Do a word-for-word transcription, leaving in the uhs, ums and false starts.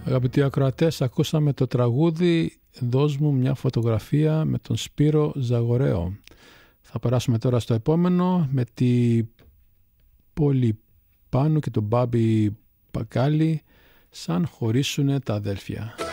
Αγαπητοί ακροατές, ακούσαμε το τραγούδι «Δώσ' μου μια φωτογραφία» με τον Σπύρο Ζαγοραίο. Θα περάσουμε τώρα στο επόμενο με τη Πόλη Πάνου και τον Μπάμπη Μπακάλι, «Σαν χωρίσουνε τα αδέλφια».